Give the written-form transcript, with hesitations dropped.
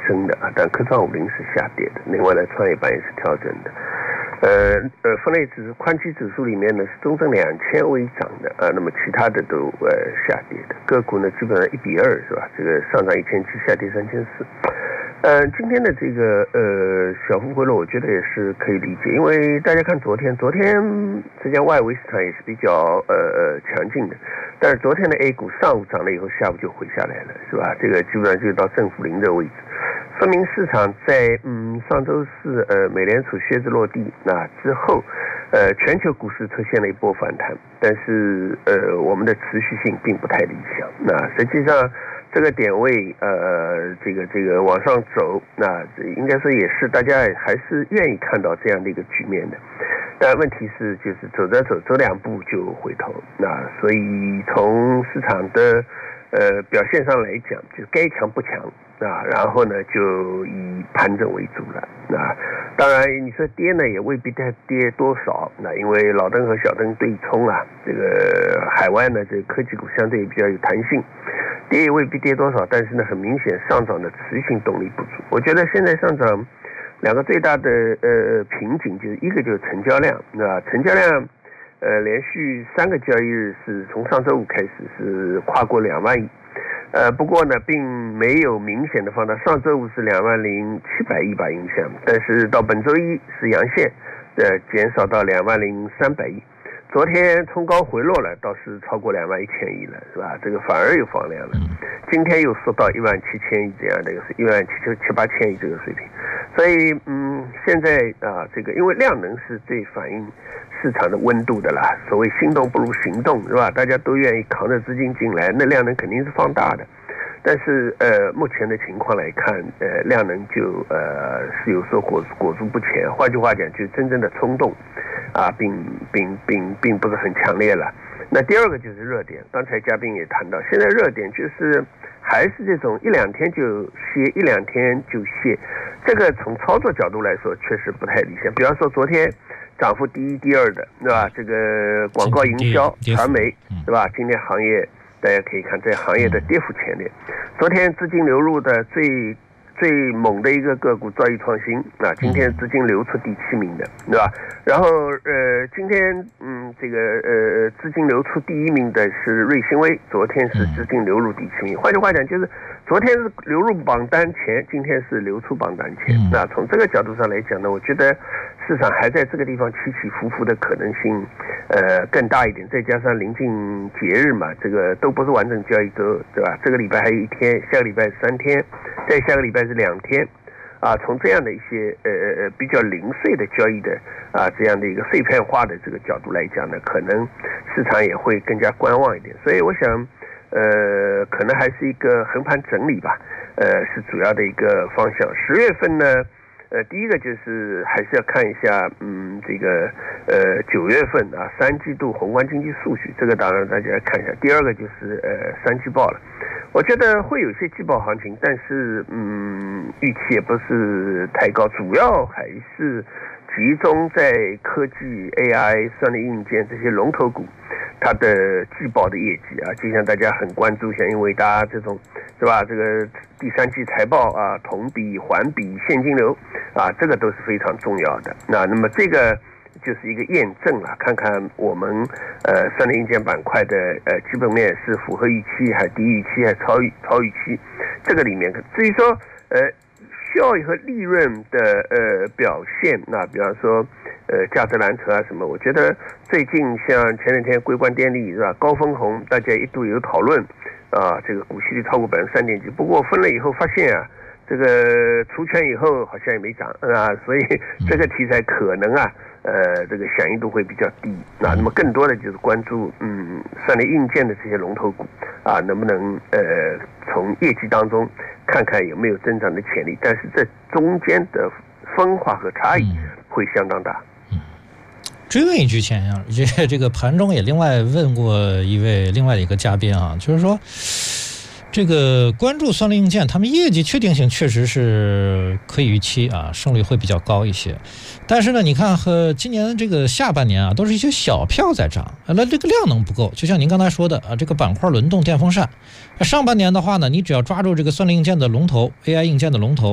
升的啊，但科创50是下跌的。另外呢，创业板也是调整的。分类指数宽基指数里面呢是中证2000微涨的啊，那么其他的都下跌的。个股呢基本上1比2是吧？这个上涨1700，下跌3400。今天的这个小幅回落，我觉得也是可以理解，因为大家看昨天实际上外围市场也是比较强劲的，但是昨天的 A 股上午涨了以后，下午就回下来了，是吧？这个基本上就到正负0的位置，说明市场在上周四美联储靴子落地那之后，全球股市出现了一波反弹，但是我们的持续性并不太理想。那实际上这个点位这个往上走，那应该说也是大家还是愿意看到这样的一个局面的。但问题是就是走2步就回头，那所以从市场的表现上来讲，就该强不强啊，然后呢就以盘整为主了。那当然你说跌呢也未必跌多少，那因为老灯和小灯对冲啊，这个海外呢这个科技股相对比较有弹性，跌也未必跌多少，但是呢很明显上涨的持续性动力不足。我觉得现在上涨两个最大的瓶颈，就是一个就是成交量，那成交量连续3个交易日是从上周五开始是跨过2万亿，不过呢并没有明显的放大，上周五是20700亿吧影响，但是到本周一是阳线，减少到20300亿。昨天冲高回落了，倒是超过21000亿了，是吧？这个反而有放量了。今天又缩到17000亿这样的一个17700-8000亿这个水平，所以现在这个因为量能是最反映市场的温度的啦，所谓心动不如行动，是吧？大家都愿意扛着资金进来，那量能肯定是放大的。但是目前的情况来看，量能就是有所裹足不前。换句话讲，就真正的冲动啊，并不是很强烈了。那第二个就是热点，刚才嘉宾也谈到，现在热点就是还是这种1-2天就歇，1-2天就歇，这个从操作角度来说确实不太理想。比方说昨天涨幅第一、第二的，对吧？这个广告营销、传媒，对吧？今天行业大家可以看，在行业的跌幅前列。昨天资金流入的最猛的一个个股兆易创新啊，今天资金流出第7名的，对吧？然后今天这个资金流出第1名的是瑞星微，昨天是资金流入第7名。换句话讲，就是昨天是流入榜单前，今天是流出榜单前。那从这个角度上来讲呢，我觉得市场还在这个地方起起伏伏的可能性更大一点，再加上临近节日嘛，这个都不是完整交易周，对吧？这个礼拜还有1天，下个礼拜3天，再下个礼拜是2天啊。从这样的一些比较零碎的交易的这样的一个碎片化的这个角度来讲呢，可能市场也会更加观望一点。所以我想可能还是一个横盘整理吧，是主要的一个方向。10月份呢第一个就是还是要看一下这个9月份3季度宏观经济数据，这个当然大家看一下。第二个就是3季报了，我觉得会有些季报行情，但是预期也不是太高，主要还是集中在科技、AI、算力硬件这些龙头股，它的季报的业绩就像大家很关注，像英伟达这种，是吧？这个第3季财报同比、环比、现金流这个都是非常重要的。那么这个就是一个验证了，看看我们算力硬件板块的基本面是符合预期，还低预期，还超预期。这个里面，至于说效益和利润的表现，那比方说价值蓝筹什么，我觉得最近像前2天硅关电力是吧，高分红，大家一度有讨论这个股息率超过3.几%，不过分了以后发现这个除权以后好像也没涨所以这个题材可能这个响应度会比较低那么更多的就是关注算力硬件的这些龙头股能不能从业绩当中看看有没有增长的潜力，但是这中间的分化和差异会相当大。 追问一句，钱阳，这个盘中也另外问过另外的一个嘉宾就是说这个关注算力硬件，他们业绩确定性确实是可以预期胜率会比较高一些。但是呢，你看和今年这个下半年都是一些小票在涨，那这个量能不够。就像您刚才说的这个板块轮动电风扇，上半年的话呢，你只要抓住这个算力硬件的龙头 ，AI 硬件的龙头。